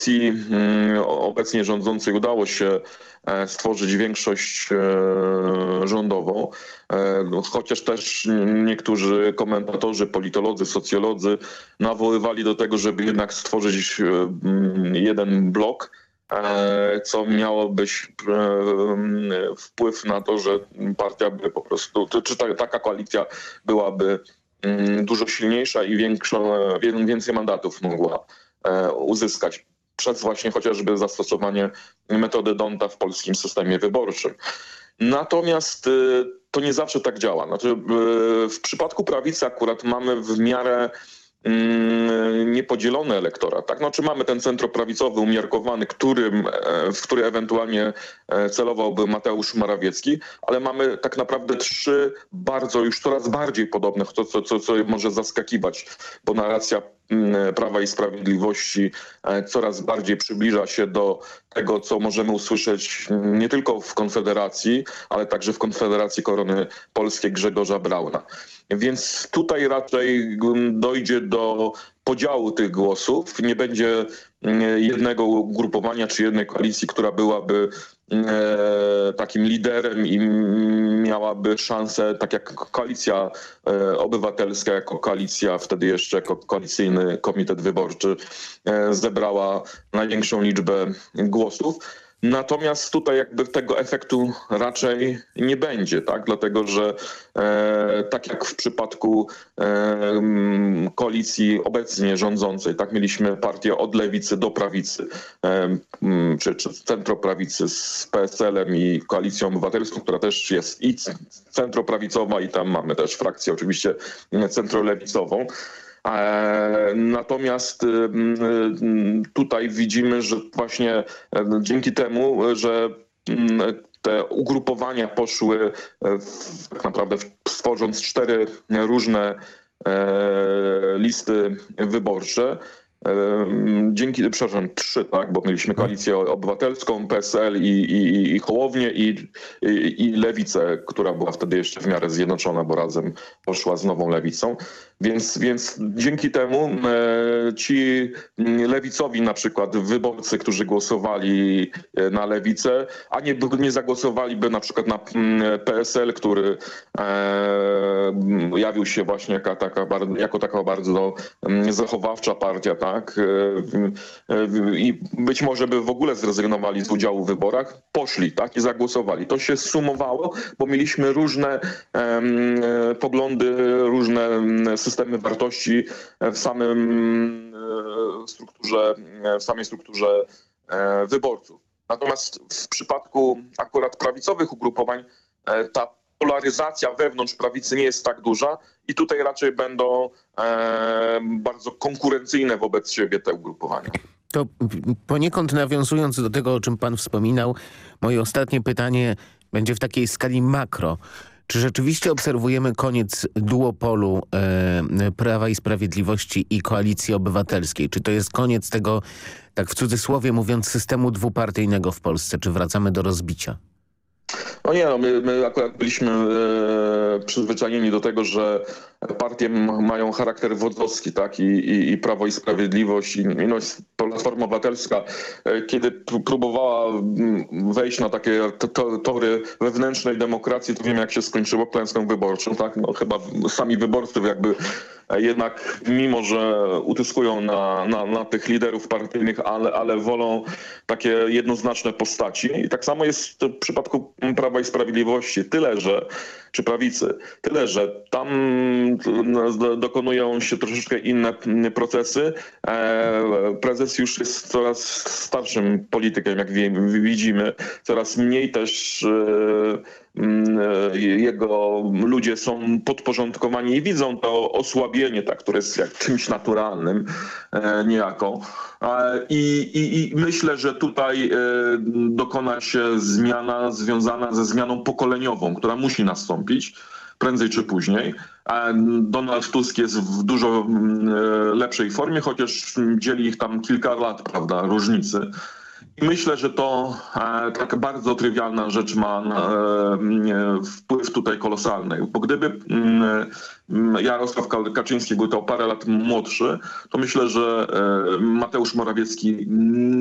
obecnie rządzącej udało się stworzyć większość rządową, chociaż też niektórzy komentatorzy, politolodzy, socjolodzy nawoływali do tego, żeby jednak stworzyć jeden blok, co miałoby wpływ na to, że partia by po prostu, czy taka koalicja byłaby dużo silniejsza i więcej mandatów mogła uzyskać przez właśnie chociażby zastosowanie metody D'Hondta w polskim systemie wyborczym. Natomiast to nie zawsze tak działa. Znaczy, w przypadku prawicy akurat mamy w miarę niepodzielony elektorat. Tak? Znaczy mamy ten centroprawicowy umiarkowany, w który ewentualnie celowałby Mateusz Morawiecki, ale mamy tak naprawdę trzy już coraz bardziej podobne, co może zaskakiwać, bo narracja Prawa i Sprawiedliwości coraz bardziej przybliża się do tego, co możemy usłyszeć nie tylko w Konfederacji, ale także w Konfederacji Korony Polskiej Grzegorza Brauna. Więc tutaj raczej dojdzie do podziału tych głosów. Nie będzie jednego ugrupowania czy jednej koalicji, która byłaby takim liderem i miałaby szansę, tak jak Koalicja Obywatelska, jako koalicja, wtedy jeszcze jako koalicyjny komitet wyborczy zebrała największą liczbę głosów. Natomiast tutaj jakby tego efektu raczej nie będzie, tak? Dlatego, że tak jak w przypadku koalicji obecnie rządzącej, tak, mieliśmy partię od lewicy do prawicy, czy centroprawicy z PSL-em i Koalicją Obywatelską, która też jest i centroprawicowa, i tam mamy też frakcję oczywiście centrolewicową. Natomiast tutaj widzimy, że właśnie dzięki temu, że te ugrupowania poszły tak naprawdę stworząc 4 różne listy wyborcze, przepraszam, 3, tak, bo mieliśmy Koalicję Obywatelską, PSL i Hołownię i Lewicę, która była wtedy jeszcze w miarę zjednoczona, bo razem poszła z Nową Lewicą. Więc dzięki temu ci lewicowi na przykład wyborcy, którzy głosowali na lewicę, a nie zagłosowaliby na przykład na PSL, który jawił się właśnie jako taka bardzo zachowawcza partia, tak? I być może by w ogóle zrezygnowali z udziału w wyborach, poszli, tak? I zagłosowali. To się sumowało, bo mieliśmy różne poglądy, różne systemy wartości w samej strukturze wyborców. Natomiast w przypadku akurat prawicowych ugrupowań ta polaryzacja wewnątrz prawicy nie jest tak duża i tutaj raczej będą bardzo konkurencyjne wobec siebie te ugrupowania. To poniekąd nawiązując do tego, o czym pan wspominał, moje ostatnie pytanie będzie w takiej skali makro. Czy rzeczywiście obserwujemy koniec duopolu Prawa i Sprawiedliwości i Koalicji Obywatelskiej? Czy to jest koniec tego, tak w cudzysłowie mówiąc, systemu dwupartyjnego w Polsce? Czy wracamy do rozbicia? No nie, my akurat byliśmy przyzwyczajeni do tego, że partie mają charakter wodzowski, tak? I Prawo i Sprawiedliwość, i Platforma Obywatelska, kiedy próbowała wejść na takie tory wewnętrznej demokracji, to wiemy, jak się skończyło klęską wyborczą, tak? No chyba sami wyborcy jakby jednak, mimo że utyskują na tych liderów partyjnych, ale wolą takie jednoznaczne postaci. I tak samo jest w przypadku Prawa i Sprawiedliwości. Czy prawicy. Tyle, że tam dokonują się troszeczkę inne procesy. Prezes już jest coraz starszym politykiem, jak widzimy. Coraz mniej też jego ludzie są podporządkowani i widzą to osłabienie, tak, które jest jak czymś naturalnym niejako. I myślę, że tutaj dokona się zmiana związana ze zmianą pokoleniową, która musi nastąpić prędzej czy później. Donald Tusk jest w dużo lepszej formie, chociaż dzieli ich tam kilka lat, prawda, różnicy. Myślę, że to taka bardzo trywialna rzecz ma wpływ tutaj kolosalny, bo gdyby Jarosław Kaczyński był to o parę lat młodszy, to myślę, że Mateusz Morawiecki